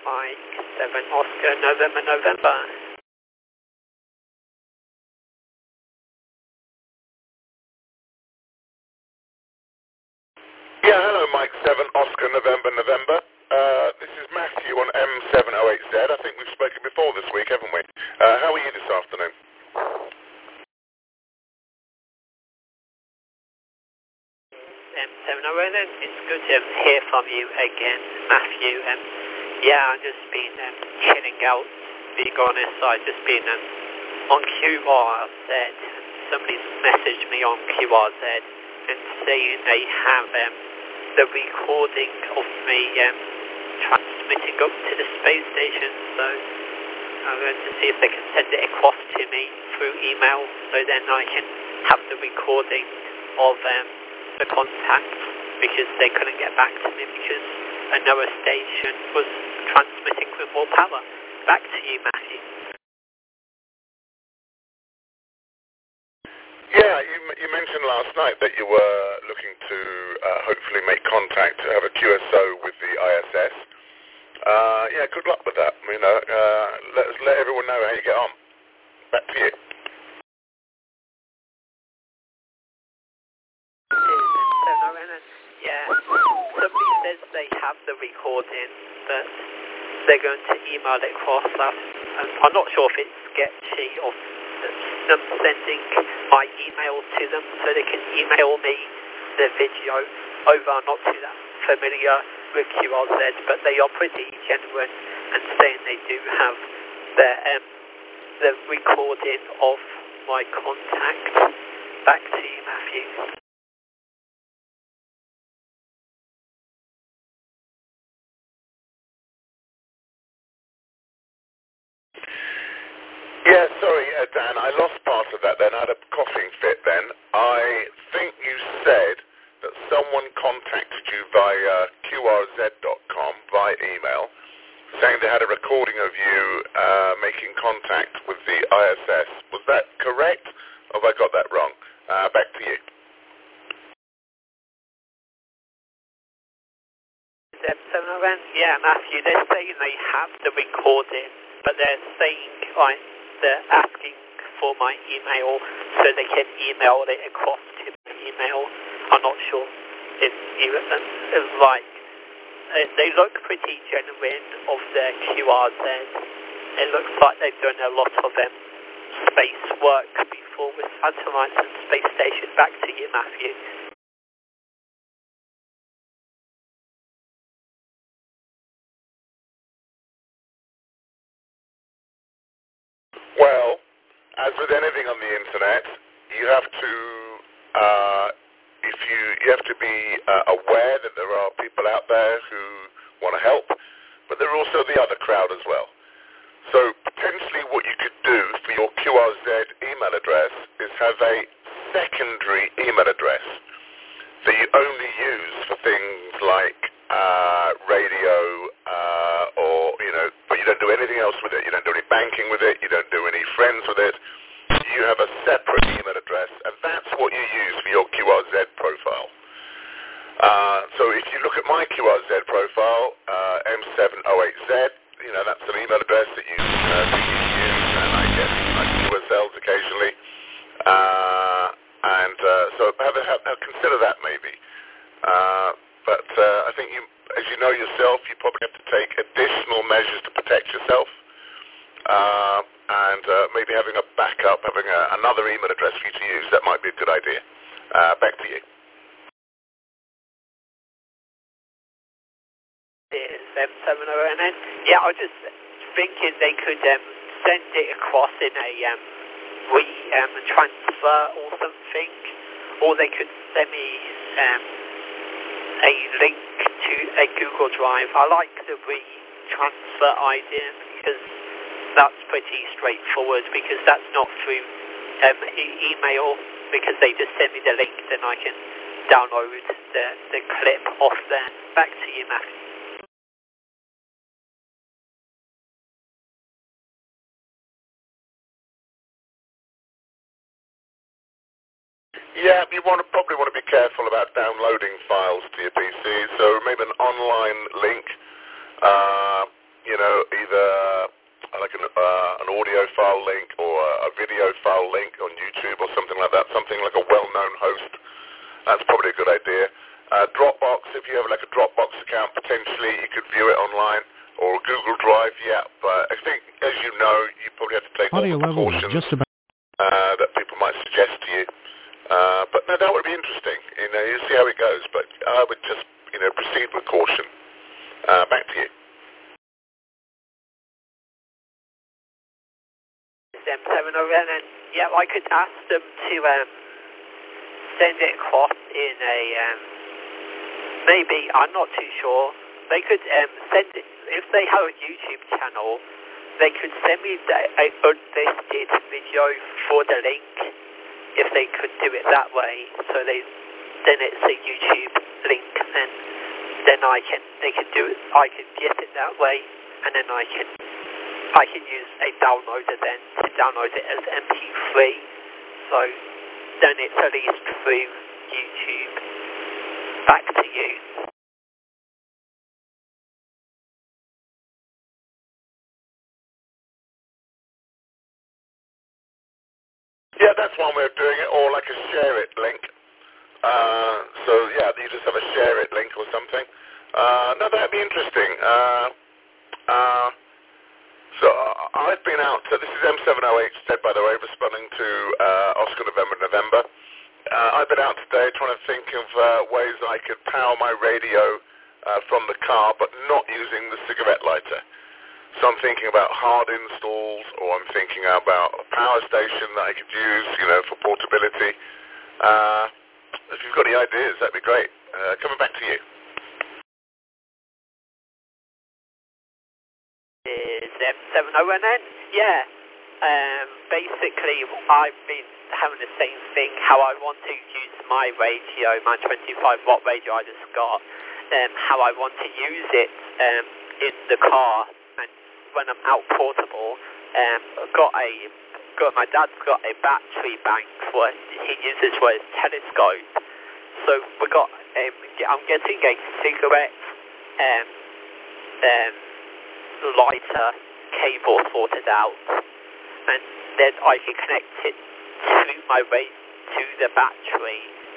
Mike 7 Oscar November. Yeah, hello, Mike 7 Oscar November. This is Matthew on M708Z. I think we've spoken before this week, haven't we? How are you this afternoon? M708Z, it's good to hear from you again, Matthew. I've just been chilling out, being honest. I've just been on QRZ. Somebody's messaged me on QRZ and saying they have the recording of me transmitting up to the space station, so I'm going to see if they can send it across to me through email, so then I can have the recording of the contact, because they couldn't get back to me because another station was transmitting with more power. Back to you, Matthew. Yeah, you mentioned last night that you were looking to hopefully make contact to have a QSO with the ISS. Good luck with that. Let everyone know how you get on. Back to you. Somebody says they have the recording, but they're going to email it across us. I'm not sure if it's sketchy or them sending my email to them so they can email me the video over. I'm not too that familiar with QRZ, but they are pretty genuine and saying they do have the recording of my contact. Back to you, Matthew. Yeah, sorry, Dan, I lost part of that then. I had a coughing fit then. I think you said that someone contacted you via QRZ.com, via email, saying they had a recording of you making contact with the ISS. Was that correct, or have I got that wrong? Back to you. Yeah, Matthew, they're saying they have the recording, but they're saying, they're asking for my email so they can email it across to my email. I'm not sure if you they look pretty genuine of their QRZ. It looks like they've done a lot of space work before with satellites and space stations. Back to you, Matthew. Well, as with anything on the internet, you have to you have to be aware that there are people out there who want to help, but there are also the other crowd as well. So potentially what you could do for your QRZ email address is have a secondary email address that you only use for things like radio, but you don't do anything else with it. You don't do any banking with it. You don't do any friends with it. You have a separate email address, and that's what you use for your QRZ profile. So if you look at my QRZ profile, M708Z, that's an email address that you use, and I get QSLs occasionally. So consider that maybe. But I think as you know yourself, you probably have to take additional measures to protect yourself. And maybe having a backup, having another email address for you to use, that might be a good idea. Back to you. Yeah, I was just thinking they could send it across in a transfer or something, or they could send me a link to a Google Drive. I like the transfer idea because that's pretty straightforward, because that's not through email, because they just send me the link, then I can download the clip off there. Back to you, Matthew. Yeah, you probably want to be careful about downloading files to your PC, so maybe an online link, either like an audio file link or a video file link on YouTube or something like that, something like a well-known host. That's probably a good idea. Dropbox, if you have like a Dropbox account, potentially you could view it online, or Google Drive, yeah. But I think, as you know, you probably have to take all the precautions that people might suggest to you. But no, that would be interesting. You see how it goes. But I would just, proceed with caution. Back to you. And yeah, I could ask them to send it across in a maybe, I'm not too sure. They could send it, if they have a YouTube channel, they could send me an unlisted video for the link, if they could do it that way. So then it's a YouTube link, and then they can do it. I can get it that way, and then I can use a downloader then to download it as MP3. So then it's at least through YouTube back to you. Yeah, that's one way of doing it, or like a share it link. So yeah, you just have a share it link or something. No, that'd be interesting. So I've been out, so this is M708 said, by the way, responding to Oscar November. I've been out today trying to think of ways I could power my radio from the car, but not using the cigarette lighter. So I'm thinking about hard installs, or I'm thinking about a power station that I could use, for portability. If you've got any ideas, that'd be great. Coming back to you. Is M701N? Yeah. Basically, I've been having the same thing, how I want to use my radio, my 25-watt radio I just got, how I want to use it in the car, and when I'm out portable, my dad's got a battery bank for he uses for his telescope. So I'm getting a cigarette lighter cable sorted out, and then I can connect it to my to the battery